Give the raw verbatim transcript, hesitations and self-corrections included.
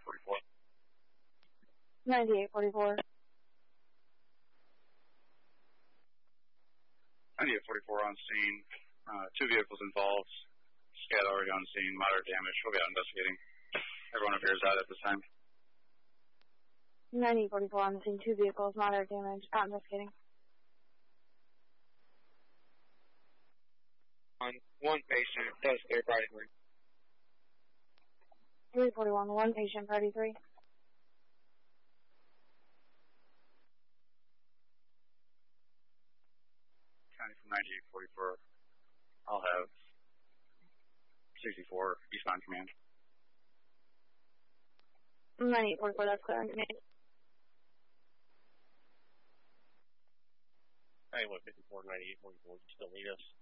forty-four. ninety-eight forty-four. ninety-eight forty-four on scene. Uh, two vehicles involved. Scat already on scene. Moderate damage. We'll be out investigating. Everyone appears out at this time. ninety-eight forty-four on scene. Two vehicles. Moderate damage. Out investigating. On one patient. Does clear priority three. three forty-one. One patient. Priority three. County from ninety-eight forty-four. I'll have sixty-four eastbound command. ninety-eight forty-four. That's clear on command. ninety-one fifty-four, ninety-eight forty-four. You still need us?